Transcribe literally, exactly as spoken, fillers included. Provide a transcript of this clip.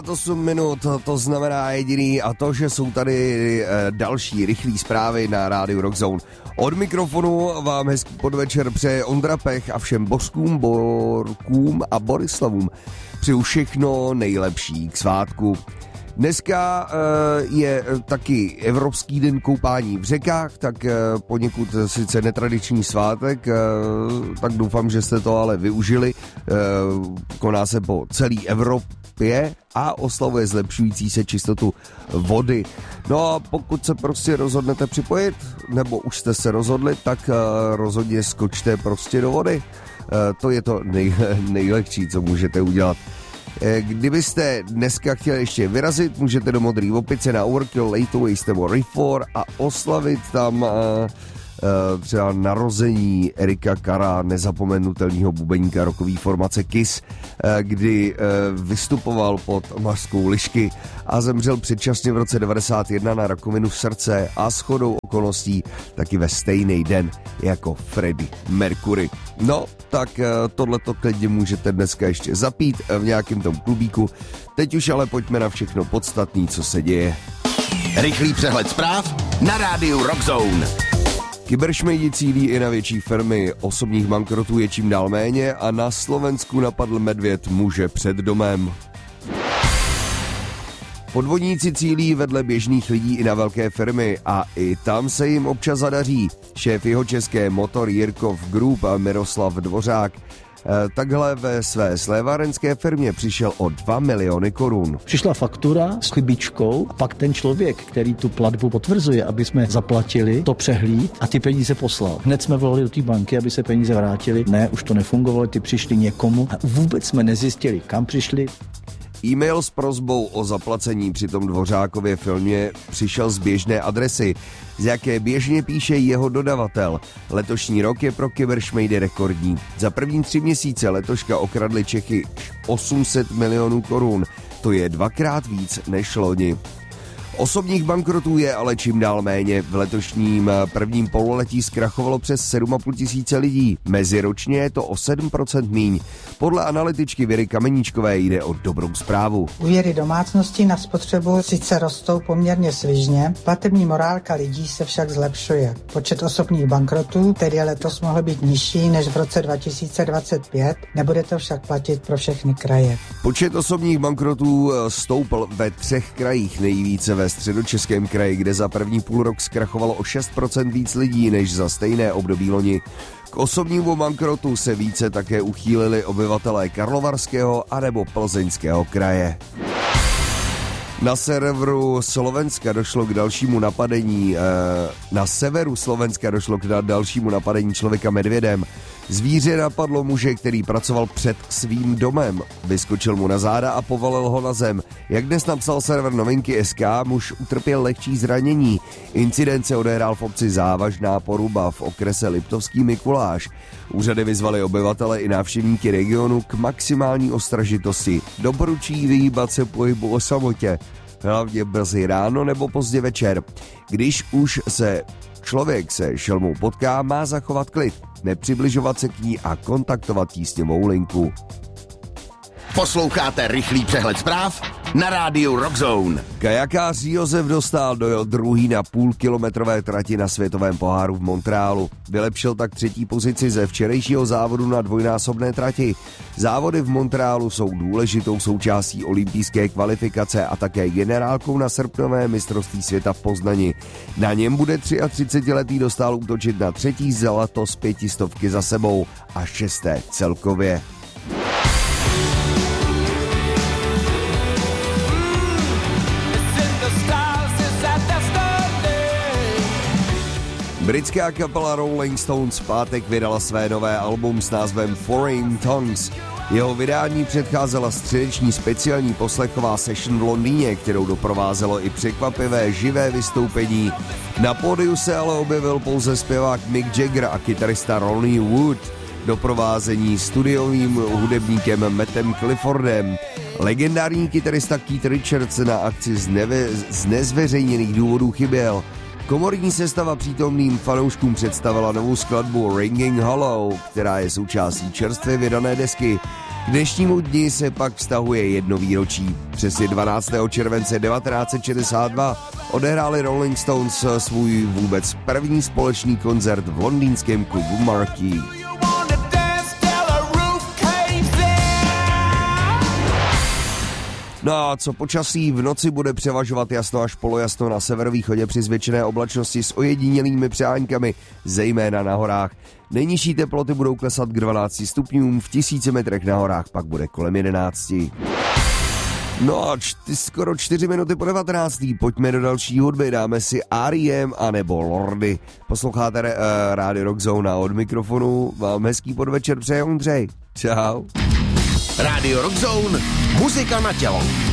osm minut, to znamená jediný a to, že jsou tady další rychlé zprávy na rádiu Rockzone. Od mikrofonu vám hezký podvečer přeje Ondra Pech a všem Bořkům, Borkům a Borislavům přeju všechno nejlepší k svátku. Dneska uh, je taky Evropský den koupání v řekách, tak uh, poněkud sice netradiční svátek, uh, tak doufám, že jste to ale využili. Uh, koná se po celé Evropě a oslavuje zlepšující se čistotu vody. No a pokud se prostě rozhodnete připojit, nebo už jste se rozhodli, tak uh, rozhodně skočte prostě do vody. Uh, to je to nej, nejlehčí, co můžete udělat. Kdybyste dneska chtěli ještě vyrazit, můžete do Modrý opice na Overkill, Late Waste nebo Reform a oslavit tam uh, uh, třeba narození Erika Cara, nezapomenutelného bubeníka rockové formace Kiss, uh, kdy uh, vystupoval pod maskou lišky a zemřel předčasně v roce devadesát jedna na rakovinu srdce a shodou okolností taky ve stejný den jako Freddie Mercury. No, tak tohleto klidně můžete dneska ještě zapít v nějakém tom klubíku. Teď už ale pojďme na všechno podstatné, co se děje. Rychlý přehled zpráv na rádiu Rockzone. Kyberšmejdi cílí i na větší firmy, osobních bankrotů je čím dál méně a na Slovensku napadl medvěd muže před domem. Podvodníci cílí vedle běžných lidí i na velké firmy a i tam se jim občas zadaří. Šéf jeho české Motor Jirkov Group a Miroslav Dvořák takhle ve své slévárenské firmě přišel o dva miliony korun. Přišla faktura s chybičkou a pak ten člověk, který tu platbu potvrzuje, aby jsme zaplatili, to přehlíd a ty peníze poslal. Hned jsme volali do té banky, aby se peníze vrátily. Ne, už to nefungovalo, ty přišly někomu a vůbec jsme nezjistili, kam přišli. E-mail s prosbou o zaplacení při tom Dvořákově filmě přišel z běžné adresy, z jaké běžně píše jeho dodavatel. Letošní rok je pro kyberšmejdy rekordní. Za první tři měsíce letoška okradli Čechy osm set milionů korun. To je dvakrát víc než loni. Osobních bankrotů je ale čím dál méně. V letošním prvním pololetí zkrachovalo přes sedm a půl tisíce lidí. Meziročně je to o sedm procent míň. Podle analytičky Věry Kameníčkové jde o dobrou zprávu. Úvěry domácností na spotřebu sice rostou poměrně svižně, platební morálka lidí se však zlepšuje. Počet osobních bankrotů tedy letos mohl být nižší než v roce dva tisíce dvacet pět, nebude to však platit pro všechny kraje. Počet osobních bankrotů stoupl ve třech krajích, nejvíce ve Středočeském kraji, kde za první půl rok zkrachovalo o šest procent víc lidí než za stejné období loni. K osobnímu bankrotu se více také uchýlili obyvatelé Karlovarského anebo Plzeňského kraje. Na severu Slovenska došlo k dalšímu napadení, na severu Slovenska došlo k dalšímu napadení člověka medvědem. Zvíře napadlo muže, který pracoval před svým domem. Vyskočil mu na záda a povalil ho na zem. Jak dnes napsal server Novinky tečka es ká, muž utrpěl lehčí zranění. Incident se odehrál v obci Závažná Poruba v okrese Liptovský Mikuláš. Úřady vyzvaly obyvatele i návštěvníky regionu k maximální ostražitosti. Doporučí vyhýbat se pohybu o samotě, hlavně brzy ráno nebo pozdě večer. Když už se člověk se šelmou potká, má zachovat klid, nepřibližovat se k ní a kontaktovat tísňovou linku. Posloucháte rychlý přehled zpráv na rádiu Rockzone. Kajakář Josef Dostál dojel druhý na půlkilometrové trati na světovém poháru v Montrealu. Vylepšil tak třetí pozici ze včerejšího závodu na dvojnásobné trati. Závody v Montrealu jsou důležitou součástí olympijské kvalifikace a také generálkou na srpnové mistrovství světa v Poznani. Na něm bude třiatřicetiletý Dostál útočit na třetí zlato z pětistovky za sebou a šesté celkově. Britská kapela Rolling Stones v pátek vydala své nové album s názvem Foreign Tongues. Jeho vydání předcházela středeční speciální poslechová session v Londýně, kterou doprovázelo i překvapivé živé vystoupení. Na pódiu se ale objevil pouze zpěvák Mick Jagger a kytarista Ronnie Wood, doprovázení studiovým hudebníkem Mattem Cliffordem. Legendární kytarista Keith Richards na akci z, neve, z nezveřejněných důvodů chyběl. Komorní sestava přítomným fanouškům představila novou skladbu Ringing Hollow, která je součástí čerstvě vydané desky. K dnešnímu dni se pak vztahuje jedno výročí. Přesně dvanáctého července devatenáct set šedesát dva odehráli Rolling Stones svůj vůbec první společný koncert v londýnském klubu Marquee. No a co počasí? V noci bude převažovat jasno až polojasno na severovýchodě při zvětšené oblačnosti s ojedinělými přeháňkami, zejména na horách. Nejnižší teploty budou klesat k dvanácti stupňům, v tisíci metrech na horách pak bude kolem jedenácti. No a čty, skoro čtyři minuty po devatenácté. Pojďme do další hudby, dáme si R E M anebo Lordy. Posloucháte uh, Radio Rock Zone a od mikrofonu vám hezký podvečer přeje Ondřej. Čau. Radio Rock Zone, muzika na tělo.